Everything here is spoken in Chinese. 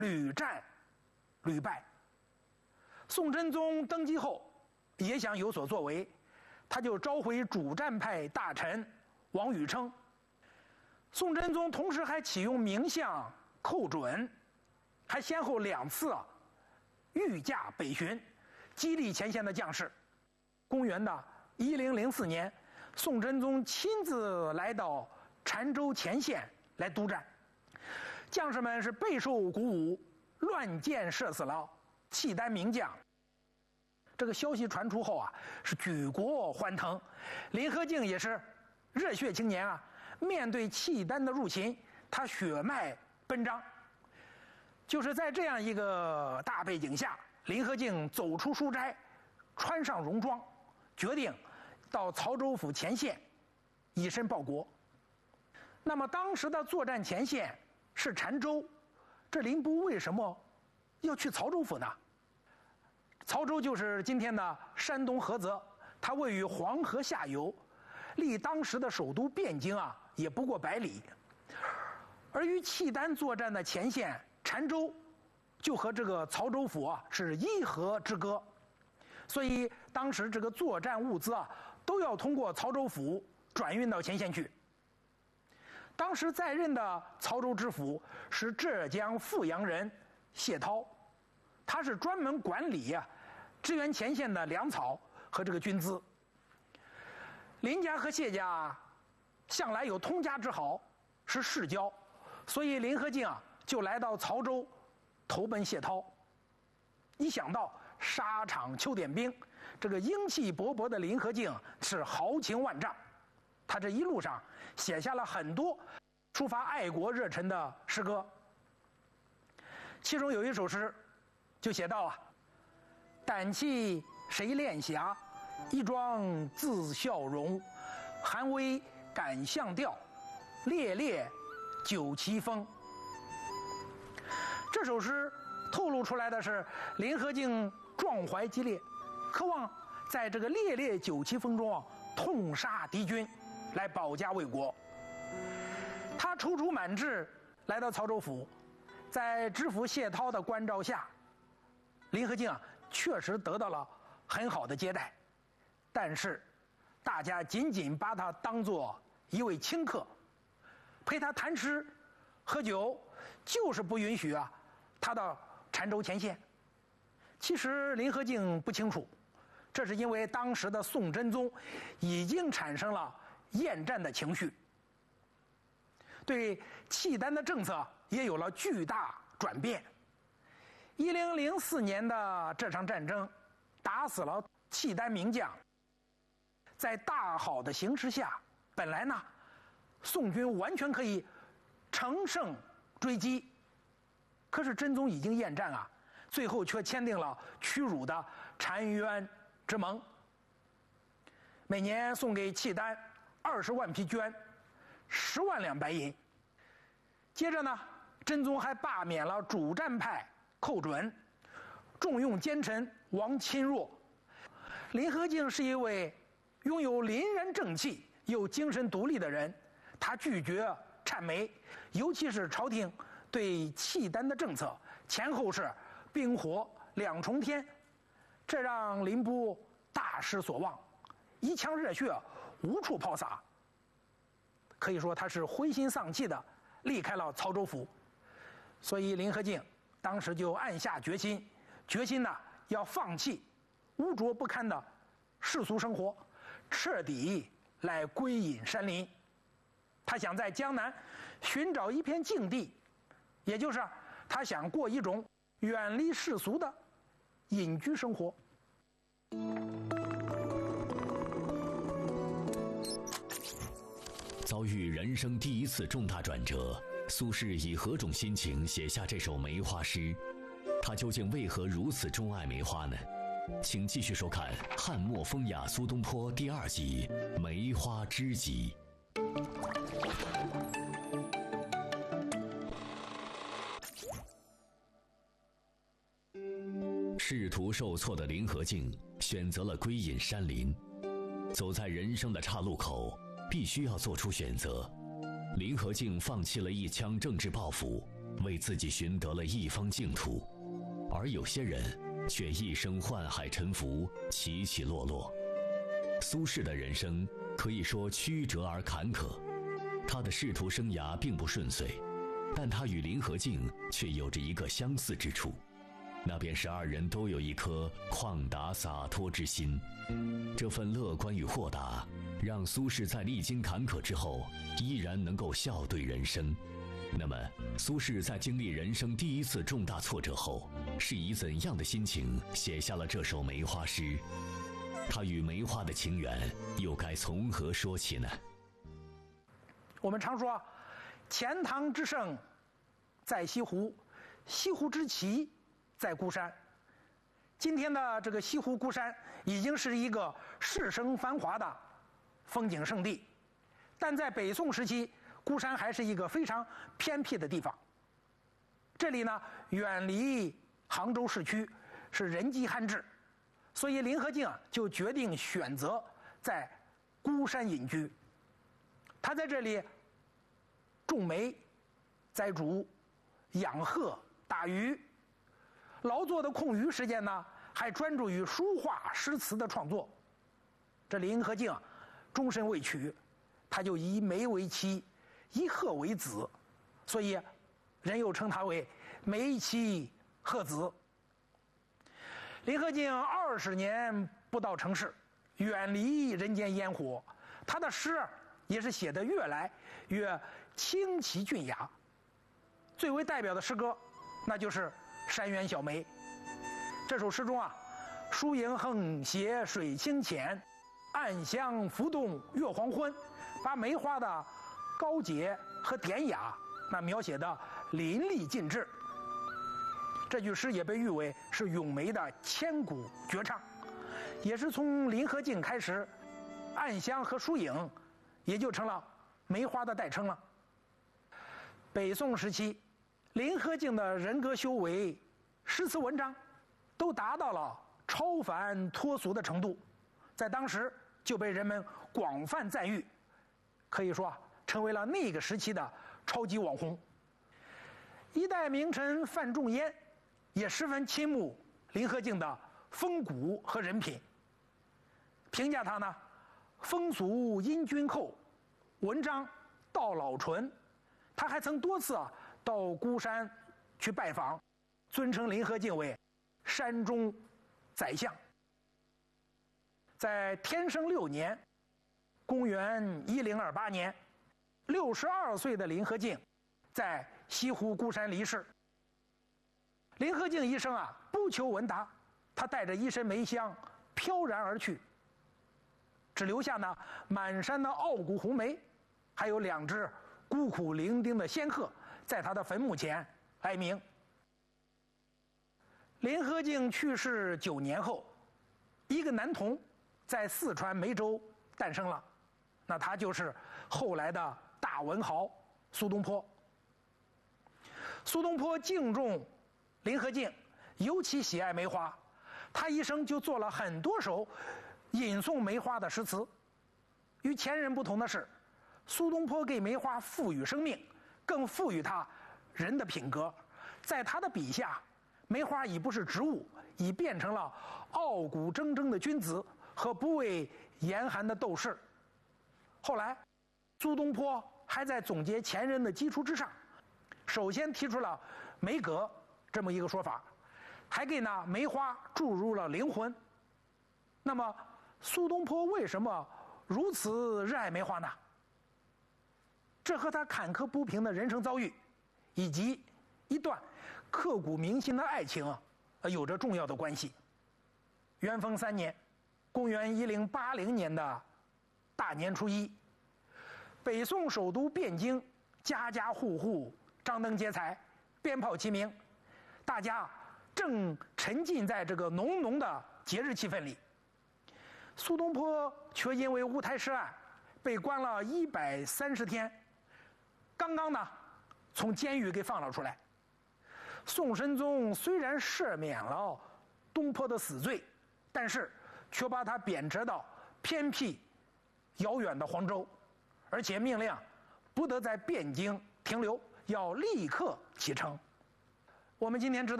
屡战屡败。宋真宗登基后也想有所作为，他就召回主战派大臣王宇称。宋真宗同时还启用名相寇准，还先后2次御驾北巡，激励前线的将士。公元的1004年，宋真宗亲自来到澶州前线来督战，将士们是备受鼓舞，乱箭射死了契丹名将。这个消息传出后啊，是举国欢腾。林和靖也是热血青年啊，面对契丹的入侵，他血脉奔张。就是在这样一个大背景下，林和靖走出书斋，穿上戎装，决定到曹州府前线以身报国。那么当时的作战前线是澶州，这林波为什么要去曹州府呢？曹州就是今天的山东菏泽，它位于黄河下游，离当时的首都汴京啊也不过100里。而与契丹作战的前线澶州，就和这个曹州府啊是一河之隔，所以当时这个作战物资啊都要通过曹州府转运到前线去。当时在任的曹州知府是浙江富阳人谢涛，他是专门管理支援前线的粮草和这个军资。林家和谢家向来有通家之好，是世交，所以林和靖啊就来到曹州投奔谢涛。一想到沙场秋点兵，这个英气勃勃的林和靖是豪情万丈，他这一路上写下了很多抒发爱国热忱的诗歌。其中有一首诗就写道啊：胆气谁练侠，一桩自笑容，寒微敢向调，烈烈酒旗风。这首诗透露出来的是林和靖壮怀激烈，渴望在这个烈烈酒旗风中痛杀敌军，来保家卫国。他踌躇满志来到曹州府，在知府谢涛的关照下，林和靖确实得到了很好的接待，但是大家仅仅把他当作一位清客，陪他谈诗喝酒，就是不允许他到澶州前线。其实林和靖不清楚，这是因为当时的宋真宗已经产生了厌战的情绪，对契丹的政策也有了巨大转变。1004年的这场战争打死了契丹名将，在大好的形势下，本来呢宋军完全可以乘胜追击，可是真宗已经厌战最后却签订了屈辱的澶渊之盟，每年送给契丹20万匹绢，10万两白银。接着呢，真宗还罢免了主战派寇准，重用奸臣王钦若。林和靖是一位拥有凛然正气又精神独立的人，他拒绝谄媚，尤其是朝廷对契丹的政策前后是冰火两重天，这让林波大失所望，一腔热血无处抛洒，可以说他是灰心丧气的离开了曹州府。所以林和靖当时就暗下决心呢要放弃污浊不堪的世俗生活，彻底来归隐山林。他想在江南寻找一片净地，也就是他想过一种远离世俗的隐居生活。 遭遇人生第一次重大转折，苏轼以何种心情写下这首梅花诗？他究竟为何如此钟爱梅花呢？请继续收看《汉末风雅苏东坡》第2集《梅花知己》。仕途受挫的林和靖选择了归隐山林。走在人生的岔路口，必须要做出选择。林和靖放弃了一腔政治抱负， 为自己寻得了一方净土，而有些人却一生宦海沉浮，起起落落。苏轼的人生可以说曲折而坎坷，他的仕途生涯并不顺遂，但他与林和靖却有着一个相似之处，那便是二人都有一颗旷达洒脱之心。这份乐观与豁达，让苏轼在历经坎坷之后，依然能够笑对人生。那么，苏轼在经历人生第一次重大挫折后，是以怎样的心情写下了这首梅花诗？他与梅花的情缘又该从何说起呢？ 我们常说，钱塘之胜在西湖，西湖之奇在孤山。今天的这个西湖孤山已经是一个市声繁华的风景胜地，但在北宋时期，孤山还是一个非常偏僻的地方。这里呢，远离杭州市区，是人迹罕至，所以林和靖就决定选择在孤山隐居。他在这里种梅、栽竹、养鹤、打鱼，劳作的空余时间呢，还专注于书画诗词的创作。这林和靖终身未娶，他就以梅为妻，以鹤为子，所以人又称他为梅妻鹤子。林和靖20年不到城市，远离人间烟火，他的诗也是写得越来越清奇俊雅。最为代表的诗歌，那就是《山园小梅》。这首诗中疏影横斜水清浅，暗香浮动月黄昏，把梅花的高洁和典雅描写得淋漓尽致。这句诗也被誉为是咏梅的千古绝唱，也是从林和靖开始，暗香和疏影也就成了梅花的代称了。北宋时期，林和靖的人格修为、诗词文章都达到了超凡脱俗的程度，在当时就被人们广泛赞誉，可以说成为了那个时期的超级网红。一代名臣范仲淹也十分倾慕林和靖的风骨和人品，评价他呢，风俗因君厚，文章道老纯。他还曾多次到孤山去拜访，尊称林和靖为山中宰相。在天圣6年，公元1028年，62岁的林和靖在西湖孤山离世。林和靖一生不求闻达，他带着一身梅香飘然而去，只留下满山的傲骨红梅，还有2只孤苦伶仃的仙鹤在他的坟墓前哀鸣。林和靖去世9年后，一个男童在四川梅州诞生了，那他就是后来的大文豪苏东坡。苏东坡敬重林和靖，尤其喜爱梅花，他一生就做了很多首引颂梅花的诗词。与前人不同的是，苏东坡给梅花赋予生命，更赋予它人的品格。在他的笔下，梅花已不是植物，已变成了傲骨铮铮的君子和不畏严寒的斗士。后来，苏东坡还在总结前人的基础之上，首先提出了梅格这么一个说法，还给梅花注入了灵魂。那么，苏东坡为什么如此热爱梅花呢？这和他坎坷不平的人生遭遇，以及一段刻骨铭心的爱情有着重要的关系。元丰3年，公元1080年的大年初一，北宋首都汴京，家家户户张灯结彩，鞭炮齐鸣，大家正沉浸在这个浓浓的节日气氛里。苏东坡却因为乌台诗案被关了130天，刚刚从监狱给放了出来。宋神宗虽然赦免了东坡的死罪，但是却把他贬谪到偏僻遥远的黄州，而且命令不得在汴京停留， 要立刻启程。我们今天知道。